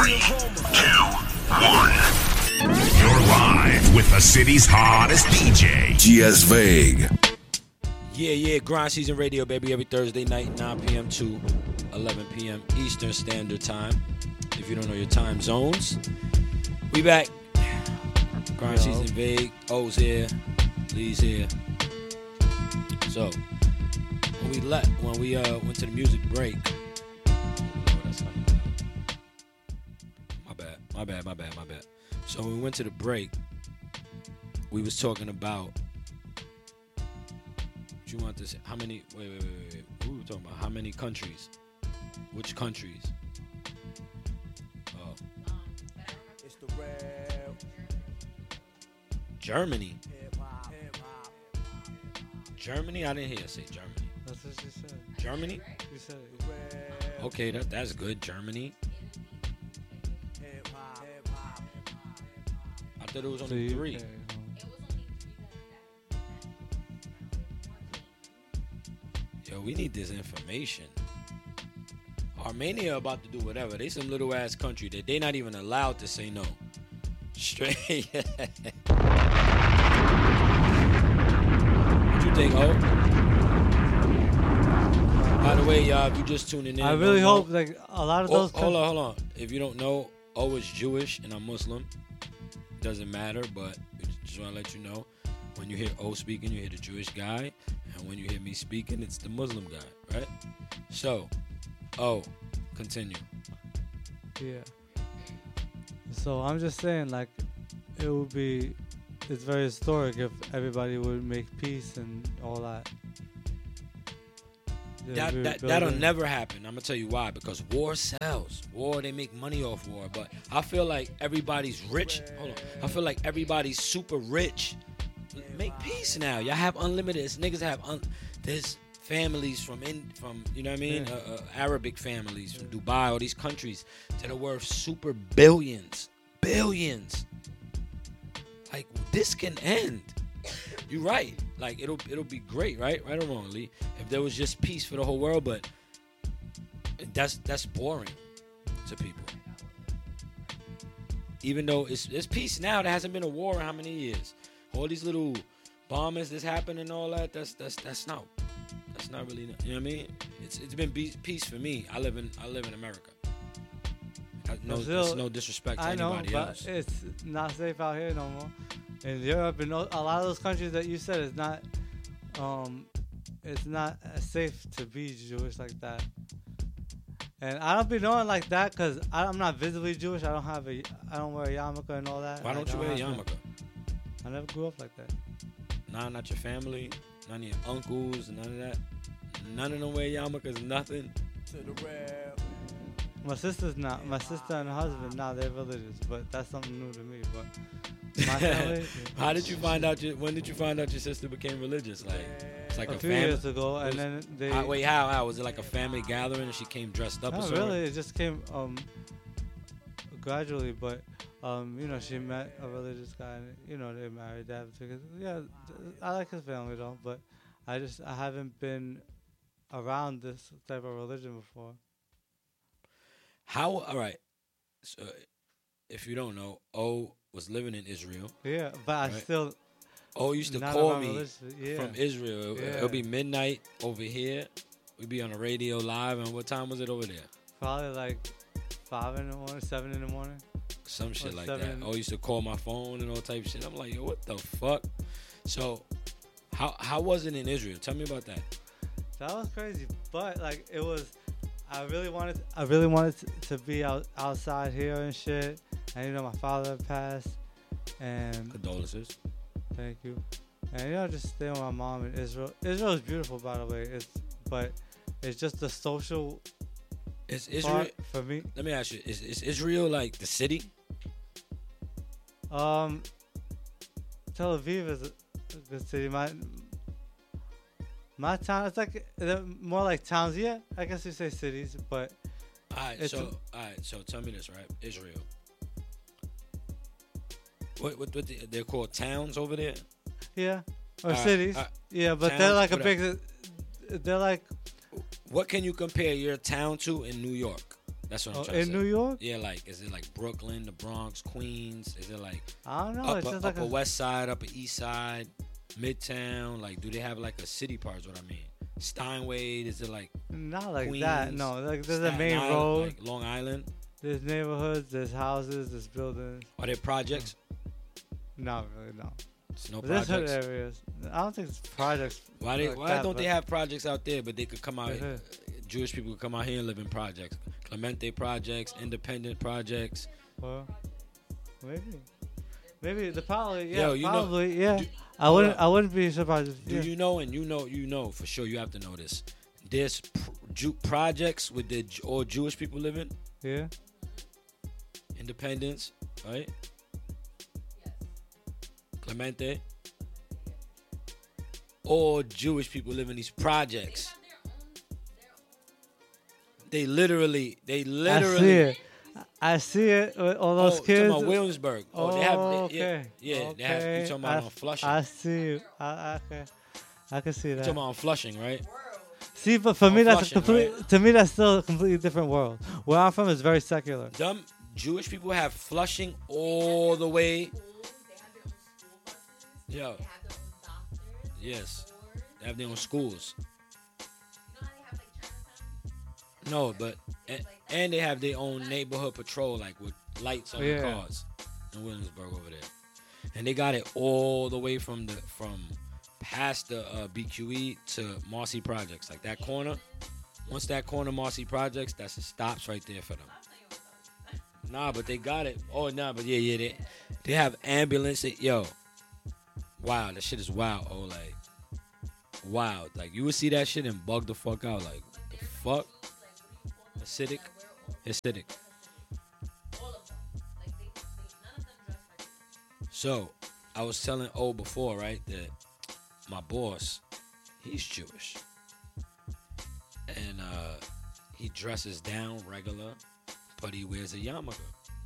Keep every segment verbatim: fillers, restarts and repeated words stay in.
Three, two, one. You're live with the city's hottest D J, G S Vague. Yeah, yeah, Grind Season Radio, baby, every Thursday night, nine p.m. to eleven p.m. Eastern Standard Time. If you don't know your time zones, we back. Grind Yo. Season Vague, O's here, Lee's here. So, when we let, when we uh went to the music break, oh, that's not loud. my bad, my bad, my bad, my bad. So when we went to the break, we was talking about. What you want to say? How many? Wait, wait, wait, wait. wait. What were we talking about? How many countries? Which countries? Oh, It's the real Germany. hip hop, hip hop. Germany? I didn't hear her say Germany. That's what she said. Germany? She said it. Real Okay, that that's good. Germany. hip hop, hip hop. I thought it was So only you- three. okay, Yo, we need this information. Armenia about to do whatever. They some little ass country that they not even allowed to say no. Straight. What you think, Ho? By the way, y'all, if you just tuning in, I don't really know- hope like a lot of Oh, those. hold on, hold on. If you don't know, O is Jewish and I'm Muslim. Doesn't matter, but we just want to let you know. When you hear O speaking, you hear the Jewish guy. And when you hear me speaking, it's the Muslim guy, right? So, O, continue. Yeah. So I'm just saying, like, it would be, it's very historic if everybody would make peace and all that. They'd That, be that, that'll building- never happen. I'm going to tell you why. Because war sells. War, they make money off war. But I feel like everybody's rich. Hold on. I feel like everybody's super rich. Make peace now. Y'all have unlimited. It's niggas have un, there's families from in from you know what I mean, Yeah. uh, uh, Arabic families from Dubai, all these countries that are worth super billions, billions. Like this can end. You're right. Like it'll it'll be great, right? Right or wrong, Lee? If there was just peace for the whole world, but that's that's boring to people. Even though it's it's peace now, there hasn't been a war in how many years? All these little bombings that's happened and all that, that's that's that's not that's not really, you know what I mean? It's it's been be- peace for me. I live in I live in America. I, no, Brazil, there's no disrespect to I know, anybody but else. it's not safe out here no more. In Europe and a lot of those countries that you said, it's not, um, it's not uh, safe to be Jewish like that. And I don't be knowing like that because I'm not visibly Jewish. I don't have a, I don't wear a yarmulke and all that. Why I don't you wear a have yarmulke? that. I never grew up like that. Nah, not your family, none of your uncles, none of that. None of them wear yarmulkes, nothing. To the real. My sister's not. My sister and her husband, now they're religious, but that's something new to me. But my family. How did you find out? Your, when did you find out your sister became religious? Like it's like a, a few family. years ago, and was- then they. How, wait, how? How was it like a family gathering and she came dressed up? or Not something? really. It just came um gradually, but um you know she met a religious guy, and you know they married. They have two kids. Yeah, th- I like his family though, but I just I haven't been around this type of religion before. How? All right. So, if you don't know, O was living in Israel. Yeah, but I Right. still O used to not call around me religious. Yeah. from Israel. It'll, Yeah. it'll be midnight over here. We'd be on the radio live. And what time was it over there? Probably like five in the morning, seven in the morning. Some shit Or like seven. that. O used to call my phone and all type of shit. I'm like, yo, what the fuck? So, how how was it in Israel? Tell me about that. That was crazy, but like it was. I really wanted. I really wanted to, to be out outside here and shit. And you know, my father had passed, and Condolences. thank you. And you know, just staying with my mom in Israel. Israel is beautiful, by the way. It's but it's just the social Is Israel? part for me. Let me ask you: Is is Israel like the city? Um, Tel Aviv is a good city. My my town. It's like they're more like towns. Yeah, I guess you say cities, but All right. It's So, a- all right. So, tell me this, right? Israel. What what, what the, they're called towns over there? yeah, or Alright, cities. alright. Yeah, but they're Towns, like a whatever. big. They're like What can you compare your town to in New York? That's what I'm Oh, trying to in say. New York? Yeah, like is it like Brooklyn, the Bronx, Queens? Is it like I don't know. upper, it's just like upper a, West Side, upper East Side, Midtown? Like, do they have like a city part? Is what I mean. Steinway? Is it like not like that. Queens, No, like there's a Staten main Island, road. like Long Island? There's neighborhoods. There's houses. There's buildings. Are there projects? Not really. No. It's no But there's hood projects. areas. I don't think it's projects. Why they? like Why that, don't they but- have projects out there? But they could come out. Uh-huh. Jewish people could come out here and live in projects. Clemente projects, independent projects. Well, maybe. Maybe the probably yeah Yo, you know- probably yeah. do- I wouldn't up. I wouldn't be surprised. If, Do yeah. you know? And you know, you know for sure. You have to know this. There's pr- Jew- projects with the J- all Jewish people living. Yeah. Independence, right? Clemente. All Jewish people live in these projects. They literally, they literally. I see it. I see it with all those oh, kids. talking about Williamsburg. Oh, they have. Oh, They, yeah, okay. yeah. okay. They have. You talking about I, on Flushing? I see you. I, I, okay. I can see You that. talking about on Flushing, right? See, but for on me, that's Flushing, a complete. To me, that's still a completely different world. Where I'm from is very secular. Dumb Jewish people have Flushing all the way. Yo. Yes. They have their own schools. No, but and, and they have their own neighborhood patrol, like with lights on Yeah. the cars in Williamsburg over there, and they got it all the way from the from past the uh, B Q E to Marcy Projects, like that corner. Once that corner Marcy Projects, that's it stops right there for them. Nah, but they got it. Oh nah, but yeah, yeah, they they have ambulance. Yo, wow, that shit is wild. Oh, like wild. Like you would see that shit and bug the fuck out. Like the fuck. Acidic, acidic. So, I was telling O before, right, that my boss, he's Jewish, and uh, he dresses down regular, but he wears a yarmulke.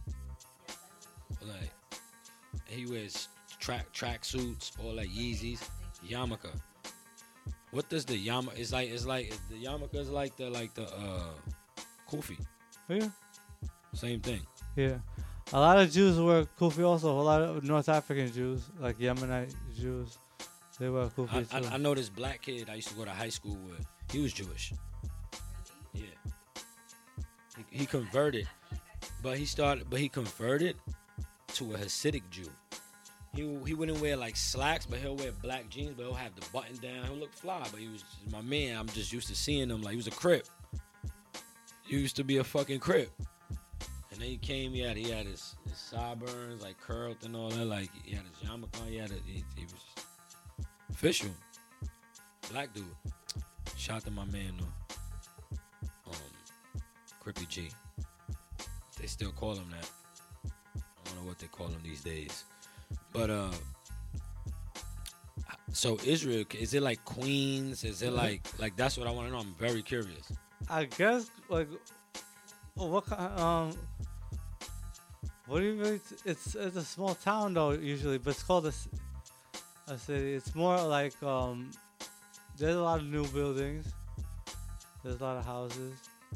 Like he wears track track suits, all like Yeezys, yarmulke. What does the yarmulke? It's like it's like the yarmulke is like the like the uh. Kufi. Yeah. Same thing. Yeah. A lot of Jews wear kufi also. A lot of North African Jews, like Yemenite Jews, they wear kufi I, too. I, I know this black kid I used to go to high school with. He was Jewish. Yeah. He, he converted, but he started. But he converted to a Hasidic Jew. He he wouldn't wear like slacks, but he'll wear black jeans, but he'll have the button down. He'll look fly, but he was my man. I'm just used to seeing him like he was a Crip. He used to be a fucking Crip. And then he came, he had he had his, his sideburns like curled and all that. Like he had his yarmulke on. He had a, he, he was official black dude. Shout out to my man though, um, Crippy G. They still call him that. I don't know what they call him these days. But uh, so Israel, is it like Queens? Is it like like that's what I want to know? I'm very curious. I guess like what kind um what do you really t- it's it's a small town though usually, but it's called a, c- a city. It's more like um there's a lot of new buildings. There's a lot of houses.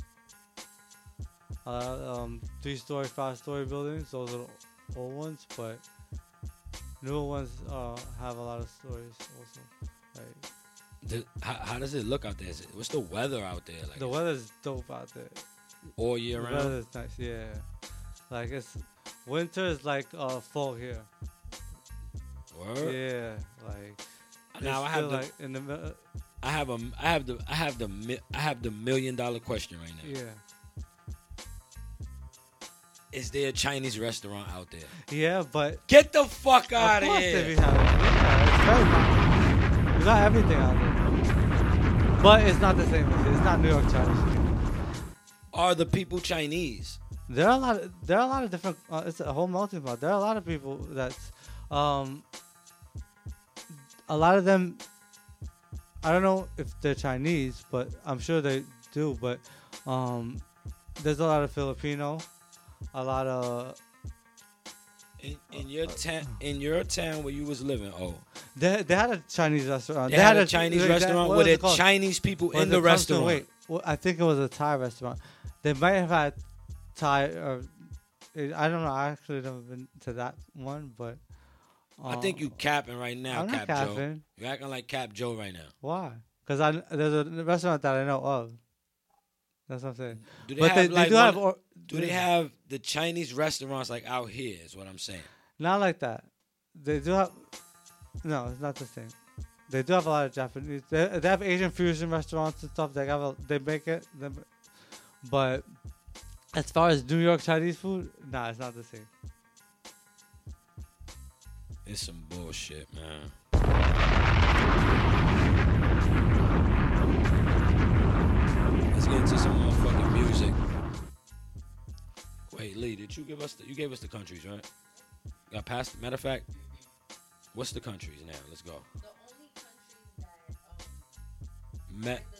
A lot of um three story, five story buildings. Those are the old ones, but newer ones uh have a lot of stories also. Like The, how, how does it look out there? Is it, what's the weather out there? Like the weather's dope out there. all year The round? weather's nice, yeah. Like it's winter is like uh fall here. Word? Yeah, like Now it's I have still, the like in the mi- uh, I have a I have the I have the mi- I have the million dollar question right now. yeah, Is there a Chinese restaurant out there? yeah, but Get the fuck of out of course if here! you have it, yeah, it's very popular. You got everything out there, but it's not the same. as It's not New York Chinese. Are the people Chinese? There are a lot. Of, there are a lot of different. Uh, it's a whole melting pot. There are a lot of people that's, um, a lot of them. I don't know if they're Chinese, but I'm sure they do. But um, there's a lot of Filipino, a lot of. In, in your town, in your town where you was living, oh, They they had a Chinese restaurant. they, had, a Chinese they- restaurant what where was it there called? Chinese people Was in it the Kung Fu? restaurant. Wait, well, I think it was a Thai restaurant. They might have had Thai or it, I don't know. I actually never been to that one, but I think you capping right now, I'm not Cap Joe. capping. You're acting like Cap Joe right now. Why? Because I there's a restaurant that I know of. That's what I'm saying. Do they But have they, like they do one- have. Or, Do they have the Chinese restaurants like out here? Is what I'm saying. Not like that. They do have. No, it's not the same. They do have a lot of Japanese. They, they have Asian fusion restaurants and stuff. They have a, they make it. They, but as far as New York Chinese food, nah, it's not the same. It's some bullshit, man. Let's get into some motherfucking music. Wait, Lee, did you give us the, you gave us the countries, right? Got past. Matter of fact, what's the countries now? Let's go. The only countries that um, Met.